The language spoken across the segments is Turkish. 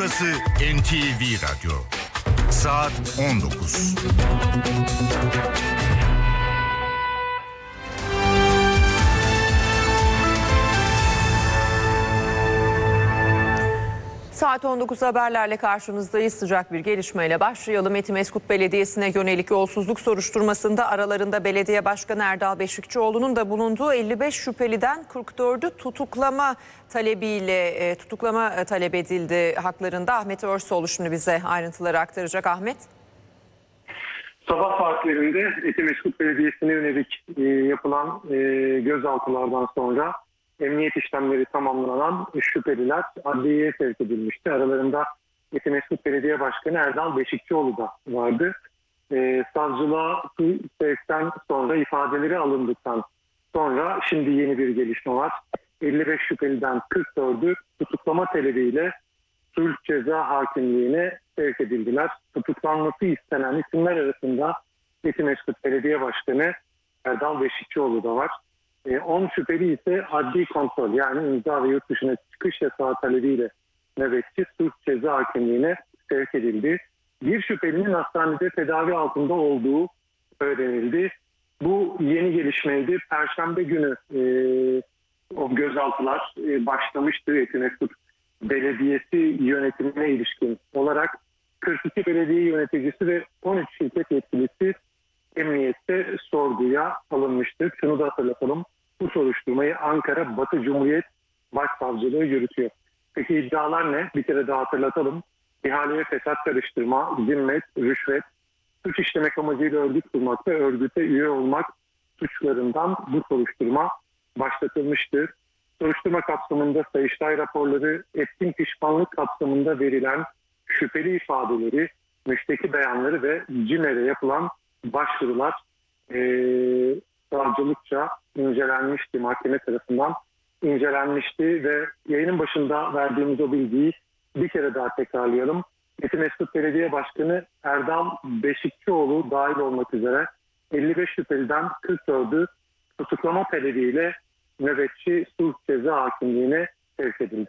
Burası NTV Radyo. Saat 19. Saat 19 haberlerle karşınızdayız. Sıcak bir gelişmeyle başlayalım. Etimesgut Belediyesi'ne yönelik yolsuzluk soruşturmasında aralarında Belediye Başkanı Erdal Beşikçioğlu'nun da bulunduğu 55 şüpheliden 44'ü tutuklama talep edildi haklarında. Ahmet Örsoğlu şimdi bize ayrıntıları aktaracak. Ahmet. Sabah saatlerinde Etimesgut Belediyesi'ne yönelik yapılan gözaltılardan sonra emniyet işlemleri tamamlanan şüpheliler adliyeye sevk edilmişti. Aralarında Etimesgut Belediye Başkanı Erdal Beşikçioğlu da vardı. Savcılığa sevkten sonra ifadeleri alındıktan sonra şimdi yeni bir gelişme var. 55 şüpheliden 44'ü tutuklama talebiyle sulh ceza hakimliğine sevk edildiler. Tutuklanması istenen isimler arasında Etimesgut Belediye Başkanı Erdal Beşikçioğlu da var. 10 şüpheli ise adli kontrol yani imza ve yurt dışına çıkış yasağı talebiyle nöbetçi sulh ceza hakimliğine sevk edildi. Bir şüphelinin hastanede tedavi altında olduğu öğrenildi. Bu yeni gelişmeydi. Perşembe günü o gözaltılar başlamıştı. Etimesgut Belediyesi yönetimine ilişkin olarak 42 belediye yöneticisi ve 13 şirket yetkilisi emniyette sorguya alınmıştı. Şunu da hatırlatalım. Bu soruşturmayı Ankara Batı Cumhuriyet Başsavcılığı yürütüyor. Peki iddialar ne? Bir kere daha hatırlatalım. İhaleye fesat karıştırma, zimmet, rüşvet, suç işlemek amacıyla örgüt kurmak ve örgüte üye olmak suçlarından bu soruşturma başlatılmıştır. Soruşturma kapsamında Sayıştay raporları, etkin pişmanlık kapsamında verilen şüpheli ifadeleri, müşteki beyanları ve CİMER'e yapılan başvurular savcılıkça incelenmişti, mahkeme tarafından incelenmişti ve yayının başında verdiğimiz o bilgiyi bir kere daha tekrarlayalım. Etimesgut Belediye Başkanı Erdal Beşikçioğlu dahil olmak üzere 55 şüpheliden 44'ü tutuklama talebiyle nöbetçi sulh ceza hakimliğine sevk edildi.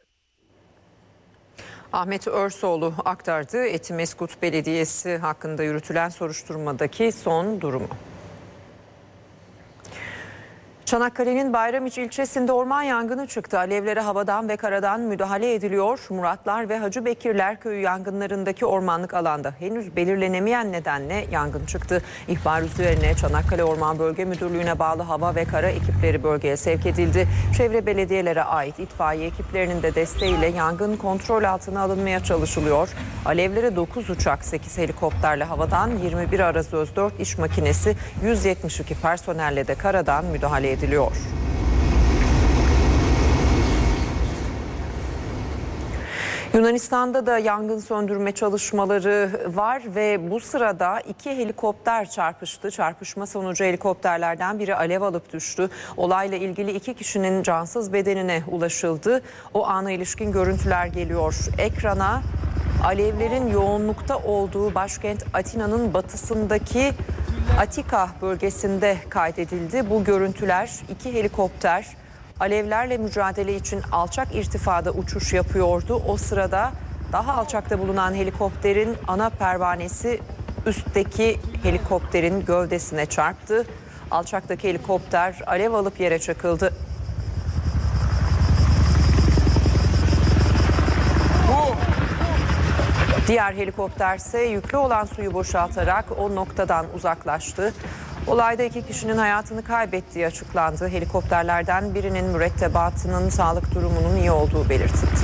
Ahmet Örsoğlu aktardı Etimesgut Belediyesi hakkında yürütülen soruşturmadaki son durumu. Çanakkale'nin Bayramiç ilçesinde orman yangını çıktı. Alevlere havadan ve karadan müdahale ediliyor. Muratlar ve Hacı Bekirler köyü yangınlarındaki ormanlık alanda henüz belirlenemeyen nedenle yangın çıktı. İhbar üzerine Çanakkale Orman Bölge Müdürlüğü'ne bağlı hava ve kara ekipleri bölgeye sevk edildi. Çevre belediyelere ait itfaiye ekiplerinin de desteğiyle yangın kontrol altına alınmaya çalışılıyor. Alevlere 9 uçak, 8 helikopterle havadan, 21 arazöz, 4 iş makinesi, 172 personelle de karadan müdahale ediliyor. Yunanistan'da da yangın söndürme çalışmaları var ve bu sırada 2 helikopter çarpıştı. Çarpışma sonucu helikopterlerden biri alev alıp düştü. Olayla ilgili 2 kişinin cansız bedenine ulaşıldı. O ana ilişkin görüntüler geliyor ekrana. Alevlerin yoğunlukta olduğu başkent Atina'nın batısındaki Atika bölgesinde kaydedildi. Bu görüntüler 2 helikopter alevlerle mücadele için alçak irtifada uçuş yapıyordu. O sırada daha alçakta bulunan helikopterin ana pervanesi üstteki helikopterin gövdesine çarptı. Alçaktaki helikopter alev alıp yere çakıldı. Diğer helikopter ise yüklü olan suyu boşaltarak o noktadan uzaklaştı. Olayda 2 kişinin hayatını kaybettiği açıklandı. Helikopterlerden birinin mürettebatının sağlık durumunun iyi olduğu belirtildi.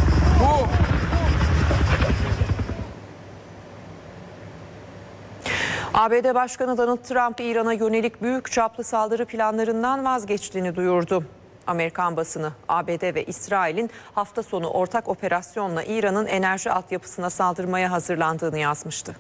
ABD Başkanı Donald Trump, İran'a yönelik büyük çaplı saldırı planlarından vazgeçtiğini duyurdu. Amerikan basını ABD ve İsrail'in hafta sonu ortak operasyonla İran'ın enerji altyapısına saldırmaya hazırlandığını yazmıştı.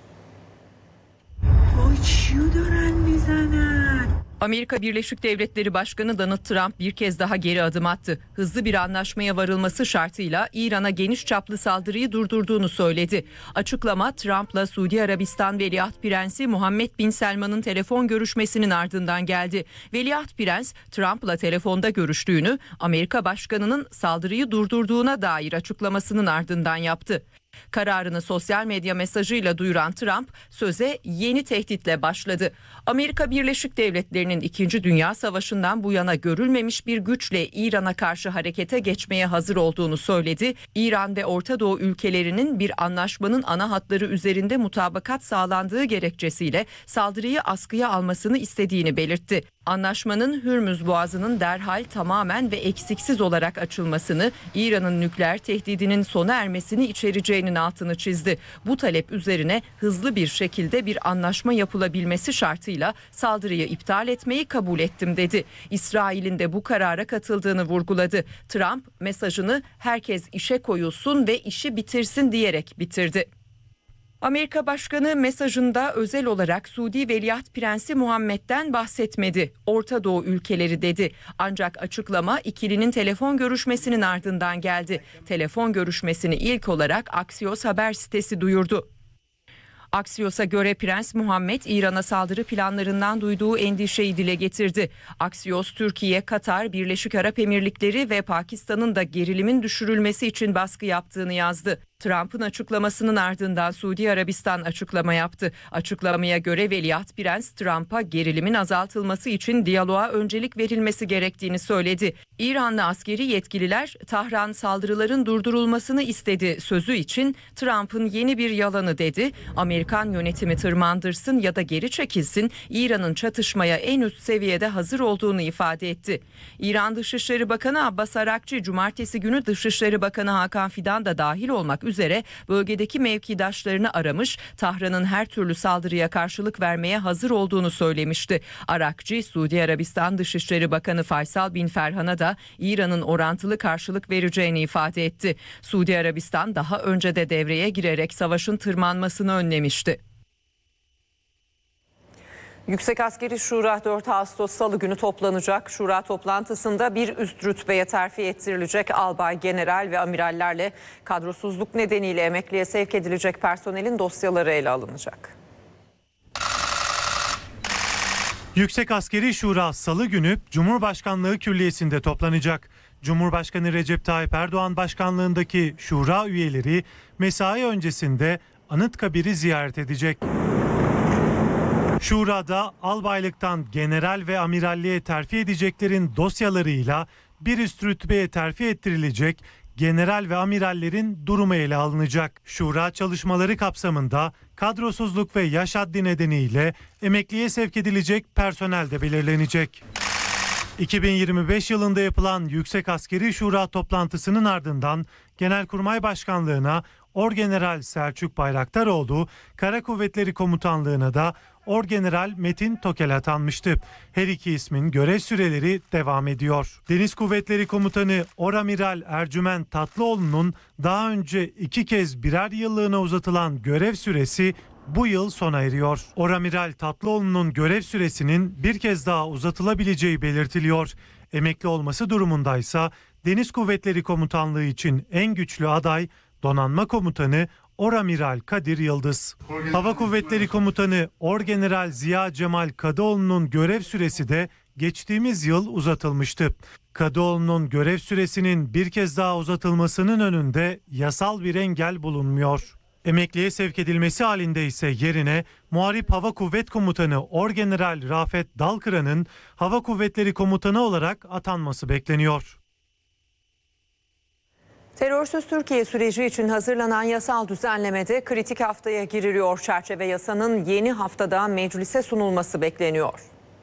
Amerika Birleşik Devletleri Başkanı Donald Trump bir kez daha geri adım attı. Hızlı bir anlaşmaya varılması şartıyla İran'a geniş çaplı saldırıyı durdurduğunu söyledi. Açıklama Trump'la Suudi Arabistan Veliaht Prensi Muhammed Bin Selman'ın telefon görüşmesinin ardından geldi. Veliaht Prens Trump'la telefonda görüştüğünü, Amerika Başkanı'nın saldırıyı durdurduğuna dair açıklamasının ardından yaptı. Kararını sosyal medya mesajıyla duyuran Trump söze yeni tehditle başladı. Amerika Birleşik Devletleri'nin 2. Dünya Savaşı'ndan bu yana görülmemiş bir güçle İran'a karşı harekete geçmeye hazır olduğunu söyledi. İran ve Orta Doğu ülkelerinin bir anlaşmanın ana hatları üzerinde mutabakat sağlandığı gerekçesiyle saldırıyı askıya almasını istediğini belirtti. Anlaşmanın Hürmüz Boğazı'nın derhal tamamen ve eksiksiz olarak açılmasını, İran'ın nükleer tehdidinin sona ermesini içereceğinin altını çizdi. Bu talep üzerine hızlı bir şekilde bir anlaşma yapılabilmesi şartıyla saldırıyı iptal etmeyi kabul ettim dedi. İsrail'in de bu karara katıldığını vurguladı. Trump mesajını herkes işe koyulsun ve işi bitirsin diyerek bitirdi. Amerika Başkanı mesajında özel olarak Suudi Veliaht Prensi Muhammed'den bahsetmedi. Orta Doğu ülkeleri dedi. Ancak açıklama ikilinin telefon görüşmesinin ardından geldi. Telefon görüşmesini ilk olarak Axios haber sitesi duyurdu. Axios'a göre Prens Muhammed İran'a saldırı planlarından duyduğu endişeyi dile getirdi. Axios, Türkiye, Katar, Birleşik Arap Emirlikleri ve Pakistan'ın da gerilimin düşürülmesi için baskı yaptığını yazdı. Trump'ın açıklamasının ardından Suudi Arabistan açıklama yaptı. Açıklamaya göre Veliaht Prens Trump'a gerilimin azaltılması için diyaloğa öncelik verilmesi gerektiğini söyledi. İranlı askeri yetkililer Tahran saldırıların durdurulmasını istedi sözü için Trump'ın yeni bir yalanı dedi. Amerikan yönetimi tırmandırsın ya da geri çekilsin, İran'ın çatışmaya en üst seviyede hazır olduğunu ifade etti. İran Dışişleri Bakanı Abbas Arakçı cumartesi günü Dışişleri Bakanı Hakan Fidan da dahil olmak üzere bölgedeki mevkidaşlarını aramış, Tahran'ın her türlü saldırıya karşılık vermeye hazır olduğunu söylemişti. Arakçı, Suudi Arabistan Dışişleri Bakanı Faysal bin Ferhan'a da İran'ın orantılı karşılık vereceğini ifade etti. Suudi Arabistan daha önce de devreye girerek savaşın tırmanmasını önlemişti. Yüksek Askeri Şura 4 Ağustos Salı günü toplanacak. Şura toplantısında bir üst rütbeye terfi ettirilecek albay, general ve amirallerle kadrosuzluk nedeniyle emekliye sevk edilecek personelin dosyaları ele alınacak. Yüksek Askeri Şura Salı günü Cumhurbaşkanlığı Külliyesi'nde toplanacak. Cumhurbaşkanı Recep Tayyip Erdoğan başkanlığındaki şura üyeleri mesai öncesinde Anıtkabir'i ziyaret edecek. Şurada albaylıktan general ve amiralliğe terfi edeceklerin dosyalarıyla bir üst rütbeye terfi ettirilecek general ve amirallerin durumu ele alınacak. Şura çalışmaları kapsamında kadrosuzluk ve yaş haddi nedeniyle emekliye sevk edilecek personel de belirlenecek. 2025 yılında yapılan Yüksek Askeri Şura toplantısının ardından Genelkurmay Başkanlığı'na Orgeneral Selçuk Bayraktaroğlu, Kara Kuvvetleri Komutanlığı'na da Orgeneral Metin Tokel atanmıştı. Her iki ismin görev süreleri devam ediyor. Deniz Kuvvetleri Komutanı Oramiral Ercüment Tatlıoğlu'nun daha önce 2 kez birer yıllığına uzatılan görev süresi bu yıl sona eriyor. Oramiral Tatlıoğlu'nun görev süresinin bir kez daha uzatılabileceği belirtiliyor. Emekli olması durumundaysa Deniz Kuvvetleri Komutanlığı için en güçlü aday Donanma Komutanı Oramiral Kadir Yıldız. Hava Kuvvetleri Komutanı Orgeneral Ziya Cemal Kadıoğlu'nun görev süresi de geçtiğimiz yıl uzatılmıştı. Kadıoğlu'nun görev süresinin bir kez daha uzatılmasının önünde yasal bir engel bulunmuyor. Emekliye sevk edilmesi halinde ise yerine Muharip Hava Kuvvet Komutanı Orgeneral Rafet Dalkıran'ın Hava Kuvvetleri Komutanı olarak atanması bekleniyor. Terörsüz Türkiye süreci için hazırlanan yasal düzenlemede kritik haftaya giriliyor. Çerçeve yasanın yeni haftada meclise sunulması bekleniyor.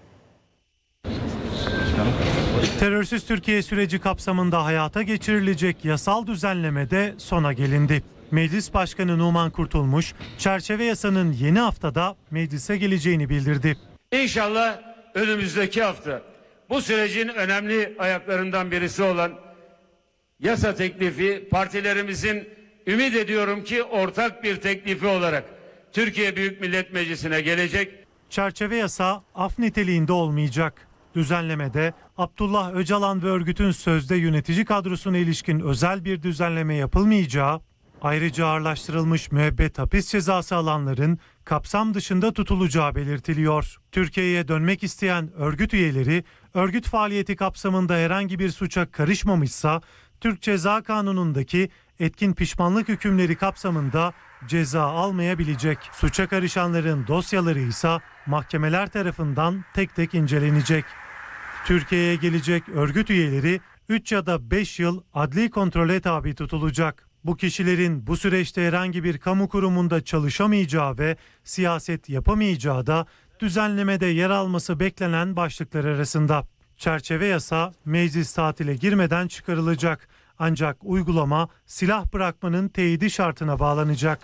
Terörsüz Türkiye süreci kapsamında hayata geçirilecek yasal düzenlemede sona gelindi. Meclis Başkanı Numan Kurtulmuş, çerçeve yasanın yeni haftada meclise geleceğini bildirdi. İnşallah önümüzdeki hafta bu sürecin önemli ayaklarından birisi olan yasa teklifi partilerimizin ümit ediyorum ki ortak bir teklifi olarak Türkiye Büyük Millet Meclisi'ne gelecek. Çerçeve yasa af niteliğinde olmayacak. Düzenlemede Abdullah Öcalan ve örgütün sözde yönetici kadrosuna ilişkin özel bir düzenleme yapılmayacağı, ayrıca ağırlaştırılmış müebbet hapis cezası alanların kapsam dışında tutulacağı belirtiliyor. Türkiye'ye dönmek isteyen örgüt üyeleri örgüt faaliyeti kapsamında herhangi bir suça karışmamışsa Türk Ceza Kanunu'ndaki etkin pişmanlık hükümleri kapsamında ceza almayabilecek. Suça karışanların dosyaları ise mahkemeler tarafından tek tek incelenecek. Türkiye'ye gelecek örgüt üyeleri 3 ya da 5 yıl adli kontrole tabi tutulacak. Bu kişilerin bu süreçte herhangi bir kamu kurumunda çalışamayacağı ve siyaset yapamayacağı da düzenlemede yer alması beklenen başlıklar arasında. Çerçeve yasa meclis tatile girmeden çıkarılacak. Ancak uygulama silah bırakmanın teyidi şartına bağlanacak.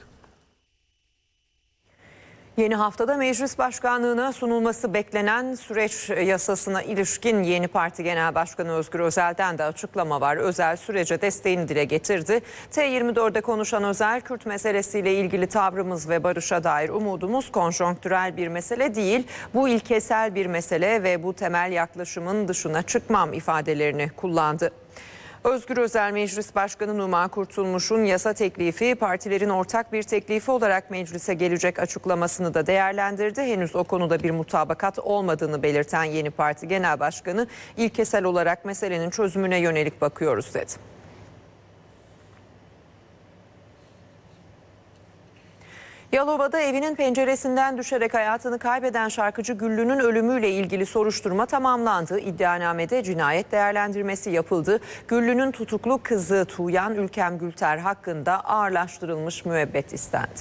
Yeni haftada meclis başkanlığına sunulması beklenen süreç yasasına ilişkin yeni parti genel başkanı Özgür Özel'den de açıklama var. Özel sürece desteğini dile getirdi. T24'de konuşan Özel, Kürt meselesiyle ilgili tavrımız ve barışa dair umudumuz konjonktürel bir mesele değil. Bu ilkesel bir mesele ve bu temel yaklaşımın dışına çıkmam ifadelerini kullandı. Özgür Özel, Meclis Başkanı Numan Kurtulmuş'un yasa teklifi partilerin ortak bir teklifi olarak meclise gelecek açıklamasını da değerlendirdi. Henüz o konuda bir mutabakat olmadığını belirten yeni parti genel başkanı, ilkesel olarak meselenin çözümüne yönelik bakıyoruz dedi. Yalova'da evinin penceresinden düşerek hayatını kaybeden şarkıcı Güllü'nün ölümüyle ilgili soruşturma tamamlandı. İddianamede cinayet değerlendirmesi yapıldı. Güllü'nün tutuklu kızı Tuğyan Ülkem Gülter hakkında ağırlaştırılmış müebbet istendi.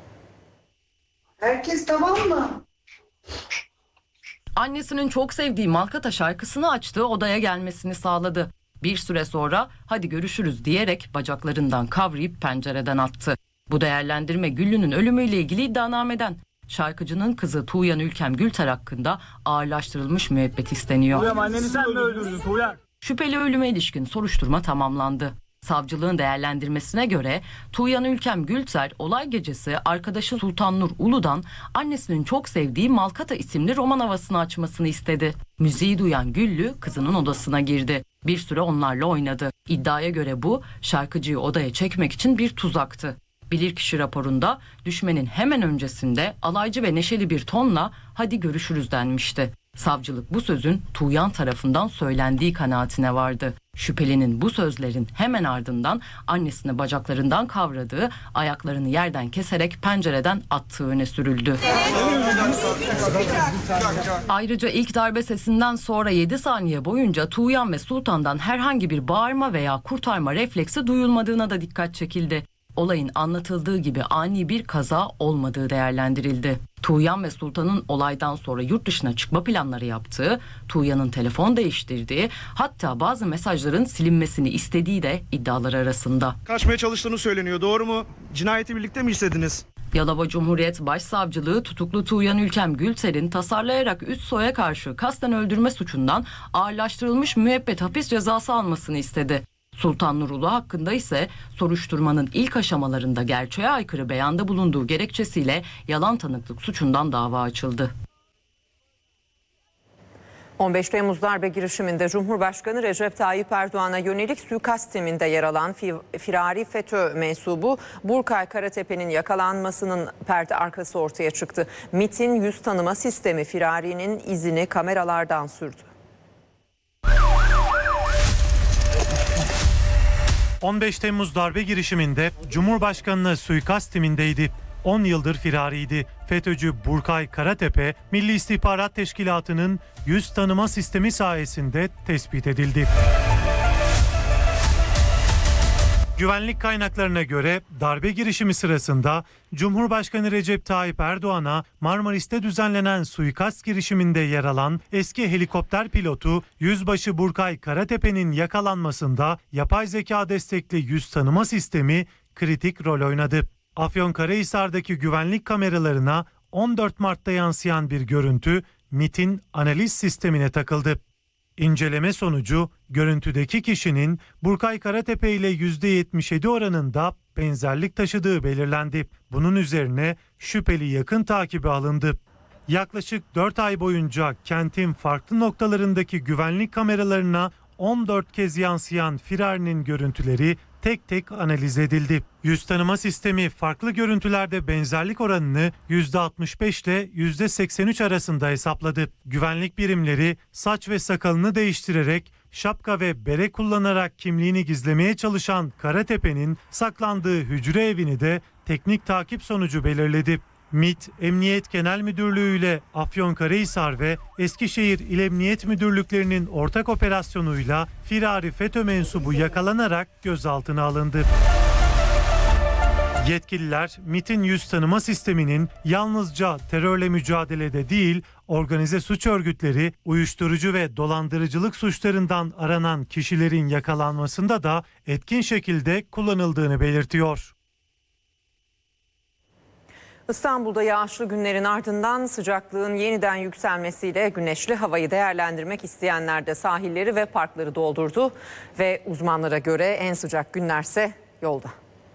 Herkes tamam mı? Annesinin çok sevdiği Malkata şarkısını açtığı odaya gelmesini sağladı. Bir süre sonra hadi görüşürüz diyerek bacaklarından kavrayıp pencereden attı. Bu değerlendirme Güllü'nün ölümüyle ilgili iddianameden. Şarkıcının kızı Tuğyan Ülkem Gülter hakkında ağırlaştırılmış müebbet isteniyor. Tuğyan, anneni sen mi öldürdün Tuğyan? Şüpheli ölüme ilişkin soruşturma tamamlandı. Savcılığın değerlendirmesine göre Tuğyan Ülkem Gülter olay gecesi arkadaşı Sultan Nur Ulu'dan annesinin çok sevdiği Malkata isimli roman havasını açmasını istedi. Müziği duyan Güllü kızının odasına girdi. Bir süre onlarla oynadı. İddiaya göre bu şarkıcıyı odaya çekmek için bir tuzaktı. Bilirkişi raporunda düşmenin hemen öncesinde alaycı ve neşeli bir tonla hadi görüşürüz denmişti. Savcılık bu sözün Tuğyan tarafından söylendiği kanaatine vardı. Şüphelinin bu sözlerin hemen ardından annesini bacaklarından kavradığı, ayaklarını yerden keserek pencereden attığı öne sürüldü. Ayrıca ilk darbe sesinden sonra 7 saniye boyunca Tuğyan ve Sultan'dan herhangi bir bağırma veya kurtarma refleksi duyulmadığına da dikkat çekildi. Olayın anlatıldığı gibi ani bir kaza olmadığı değerlendirildi. Tuğyan ve Sultan'ın olaydan sonra yurt dışına çıkma planları yaptığı, Tuğyan'ın telefon değiştirdiği, hatta bazı mesajların silinmesini istediği de iddialar arasında. Kaçmaya çalıştığını söyleniyor, doğru mu? Cinayeti birlikte mi istediniz? Yalova Cumhuriyet Başsavcılığı tutuklu Tuğyan Ülkem Gülter'in tasarlayarak üst soya karşı kasten öldürme suçundan ağırlaştırılmış müebbet hapis cezası almasını istedi. Sultan Nurulu hakkında ise soruşturmanın ilk aşamalarında gerçeğe aykırı beyanda bulunduğu gerekçesiyle yalan tanıklık suçundan dava açıldı. 15 Temmuz darbe girişiminde Cumhurbaşkanı Recep Tayyip Erdoğan'a yönelik suikast timinde yer alan firari FETÖ mensubu Burkay Karatepe'nin yakalanmasının perde arkası ortaya çıktı. MİT'in yüz tanıma sistemi firarinin izini kameralardan sürdü. 15 Temmuz darbe girişiminde Cumhurbaşkanı'na suikast timindeydi. 10 yıldır firariydi. FETÖ'cü Burkay Karatepe, Milli İstihbarat Teşkilatı'nın yüz tanıma sistemi sayesinde tespit edildi. Güvenlik kaynaklarına göre darbe girişimi sırasında Cumhurbaşkanı Recep Tayyip Erdoğan'a Marmaris'te düzenlenen suikast girişiminde yer alan eski helikopter pilotu Yüzbaşı Burkay Karatepe'nin yakalanmasında yapay zeka destekli yüz tanıma sistemi kritik rol oynadı. Afyonkarahisar'daki güvenlik kameralarına 14 Mart'ta yansıyan bir görüntü MİT'in analiz sistemine takıldı. İnceleme sonucu görüntüdeki kişinin Burkay Karatepe ile %77 oranında benzerlik taşıdığı belirlendi. Bunun üzerine şüpheli yakın takibi alındı. Yaklaşık 4 ay boyunca kentin farklı noktalarındaki güvenlik kameralarına 14 kez yansıyan firarinin görüntüleri tek tek analiz edildi. Yüz tanıma sistemi farklı görüntülerde benzerlik oranını %65 ile %83 arasında hesapladı. Güvenlik birimleri saç ve sakalını değiştirerek şapka ve bere kullanarak kimliğini gizlemeye çalışan Karatepe'nin saklandığı hücre evini de teknik takip sonucu belirledi. MİT, Emniyet Genel Müdürlüğü ile Afyonkarahisar ve Eskişehir İl Emniyet Müdürlüklerinin ortak operasyonuyla firari FETÖ mensubu yakalanarak gözaltına alındı. Yetkililer, MİT'in yüz tanıma sisteminin yalnızca terörle mücadelede değil, organize suç örgütleri, uyuşturucu ve dolandırıcılık suçlarından aranan kişilerin yakalanmasında da etkin şekilde kullanıldığını belirtiyor. İstanbul'da yağışlı günlerin ardından sıcaklığın yeniden yükselmesiyle güneşli havayı değerlendirmek isteyenler de sahilleri ve parkları doldurdu ve uzmanlara göre en sıcak günlerse yolda.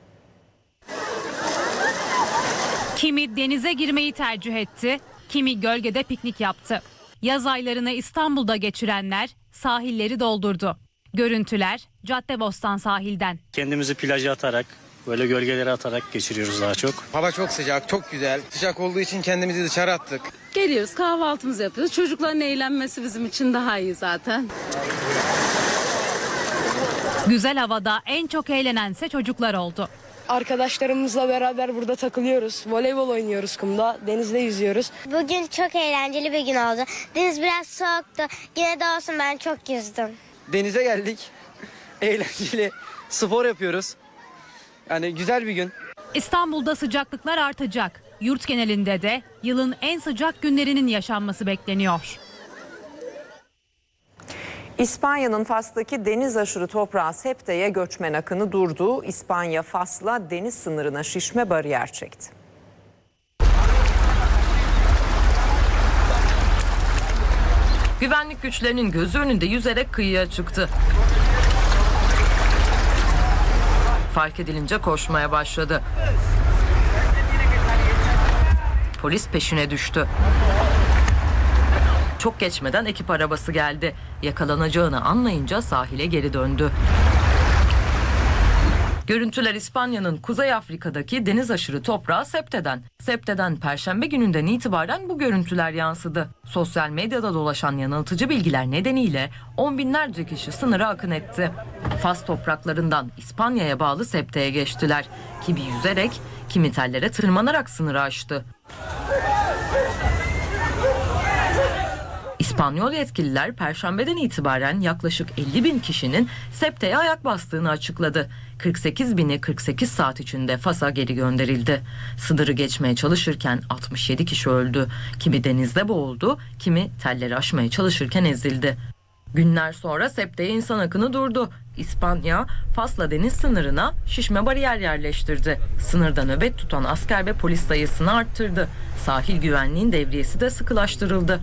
Kimi denize girmeyi tercih etti, kimi gölgede piknik yaptı. Yaz aylarını İstanbul'da geçirenler sahilleri doldurdu. Görüntüler Caddebostan sahilden. Kendimizi plaja atarak, böyle gölgelere atarak geçiriyoruz daha çok. Hava çok sıcak, çok güzel. Sıcak olduğu için kendimizi dışarı attık. Geliyoruz, kahvaltımızı yapıyoruz. Çocukların eğlenmesi bizim için daha iyi zaten. Güzel havada en çok eğlenense çocuklar oldu. Arkadaşlarımızla beraber burada takılıyoruz. Voleybol oynuyoruz kumda, denizde yüzüyoruz. Bugün çok eğlenceli bir gün oldu. Deniz biraz soğuktu. Yine de olsun, ben çok yüzdüm. Denize geldik. Eğlenceli spor yapıyoruz. Yani güzel bir gün. İstanbul'da sıcaklıklar artacak. Yurt genelinde de yılın en sıcak günlerinin yaşanması bekleniyor. İspanya'nın Fas'taki deniz aşırı toprağı Septe'ye göçmen akını durdu. İspanya Fas'la deniz sınırına şişme bariyer çekti. Güvenlik güçlerinin gözü önünde yüzerek kıyıya çıktı. Fark edilince koşmaya başladı. Polis peşine düştü. Çok geçmeden ekip arabası geldi. Yakalanacağını anlayınca sahile geri döndü. Görüntüler İspanya'nın Kuzey Afrika'daki deniz aşırı toprağı Septe'den. Septe'den Perşembe gününden itibaren bu görüntüler yansıdı. Sosyal medyada dolaşan yanıltıcı bilgiler nedeniyle on binlerce kişi sınıra akın etti. Fas topraklarından İspanya'ya bağlı Septe'ye geçtiler. Kimi yüzerek, kimi tellere tırmanarak sınırı aştı. İspanyol yetkililer Perşembeden itibaren yaklaşık 50 bin kişinin Septe'ye ayak bastığını açıkladı. 48 bini 48 saat içinde Fas'a geri gönderildi. Sınırı geçmeye çalışırken 67 kişi öldü. Kimi denizde boğuldu, kimi telleri aşmaya çalışırken ezildi. Günler sonra Septe'ye insan akını durdu. İspanya, Fas'la deniz sınırına şişme bariyer yerleştirdi. Sınırda nöbet tutan asker ve polis sayısını arttırdı. Sahil güvenliğin devriyesi de sıkılaştırıldı.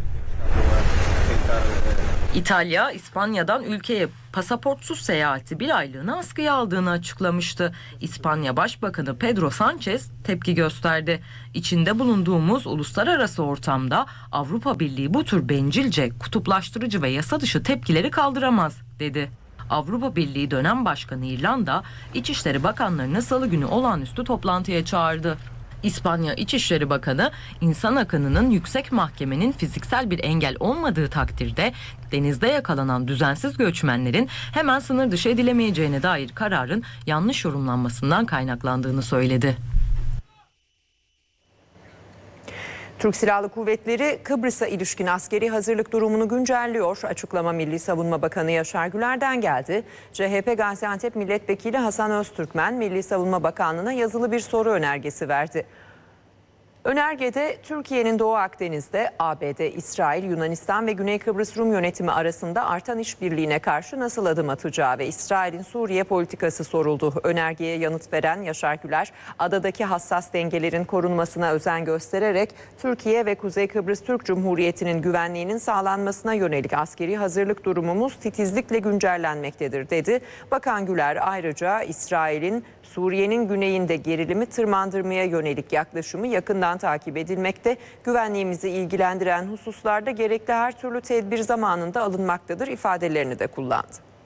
İtalya, İspanya'dan ülkeye pasaportsuz seyahati bir aylığına askıya aldığını açıklamıştı. İspanya Başbakanı Pedro Sanchez tepki gösterdi. İçinde bulunduğumuz uluslararası ortamda Avrupa Birliği bu tür bencilce, kutuplaştırıcı ve yasa dışı tepkileri kaldıramaz, dedi. Avrupa Birliği dönem başkanı İrlanda, İçişleri Bakanlarını Salı günü olağanüstü toplantıya çağırdı. İspanya İçişleri Bakanı, insan akınının yüksek mahkemenin fiziksel bir engel olmadığı takdirde denizde yakalanan düzensiz göçmenlerin hemen sınır dışı edilemeyeceğine dair kararın yanlış yorumlanmasından kaynaklandığını söyledi. Türk Silahlı Kuvvetleri Kıbrıs'a ilişkin askeri hazırlık durumunu güncelliyor. Açıklama Milli Savunma Bakanı Yaşar Güler'den geldi. CHP Gaziantep Milletvekili Hasan Öztürkmen, Milli Savunma Bakanlığı'na yazılı bir soru önergesi verdi. Önergede Türkiye'nin Doğu Akdeniz'de ABD, İsrail, Yunanistan ve Güney Kıbrıs Rum yönetimi arasında artan işbirliğine karşı nasıl adım atacağı ve İsrail'in Suriye politikası soruldu. Önergeye yanıt veren Yaşar Güler, adadaki hassas dengelerin korunmasına özen göstererek Türkiye ve Kuzey Kıbrıs Türk Cumhuriyeti'nin güvenliğinin sağlanmasına yönelik askeri hazırlık durumumuz titizlikle güncellenmektedir, dedi. Bakan Güler ayrıca İsrail'in Suriye'nin güneyinde gerilimi tırmandırmaya yönelik yaklaşımı yakından takip edilmekte, güvenliğimizi ilgilendiren hususlarda gerekli her türlü tedbir zamanında alınmaktadır ifadelerini de kullandı.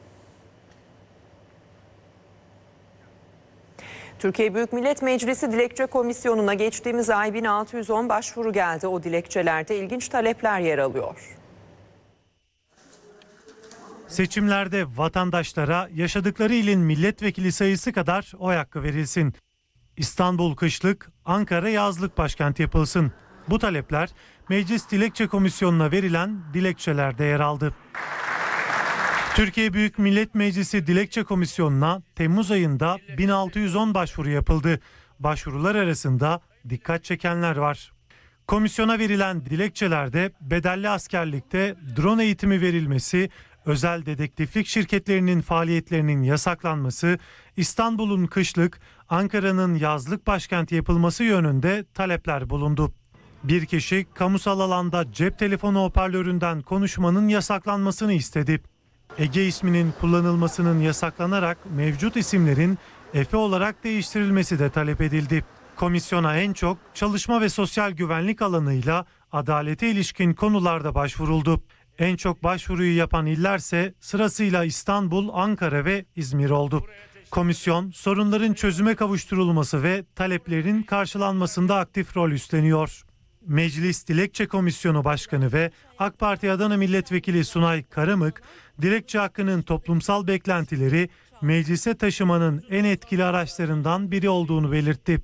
Türkiye Büyük Millet Meclisi Dilekçe Komisyonu'na geçtiğimiz ay 1610 başvuru geldi. O dilekçelerde ilginç talepler yer alıyor. Seçimlerde vatandaşlara yaşadıkları ilin milletvekili sayısı kadar oy hakkı verilsin. İstanbul kışlık, Ankara yazlık başkent yapılsın. Bu talepler Meclis Dilekçe Komisyonu'na verilen dilekçelerde yer aldı. Türkiye Büyük Millet Meclisi Dilekçe Komisyonu'na Temmuz ayında 1610 başvuru yapıldı. Başvurular arasında dikkat çekenler var. Komisyona verilen dilekçelerde bedelli askerlikte drone eğitimi verilmesi, özel dedektiflik şirketlerinin faaliyetlerinin yasaklanması, İstanbul'un kışlık, Ankara'nın yazlık başkenti yapılması yönünde talepler bulundu. Bir kişi kamusal alanda cep telefonu hoparlöründen konuşmanın yasaklanmasını istedi. Ege isminin kullanılmasının yasaklanarak mevcut isimlerin Efe olarak değiştirilmesi de talep edildi. Komisyona en çok çalışma ve sosyal güvenlik alanıyla adalete ilişkin konularda başvuruldu. En çok başvuruyu yapan illerse sırasıyla İstanbul, Ankara ve İzmir oldu. Komisyon sorunların çözüme kavuşturulması ve taleplerin karşılanmasında aktif rol üstleniyor. Meclis Dilekçe Komisyonu Başkanı ve AK Parti Adana Milletvekili Sunay Karamık, dilekçe hakkının toplumsal beklentileri meclise taşımanın en etkili araçlarından biri olduğunu belirtti.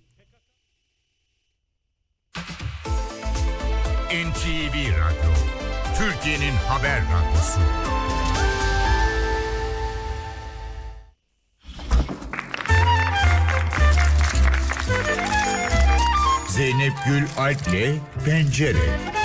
NTV Radyo, Türkiye'nin haber radyosu. Zeynep Gül Alp'le Pencere.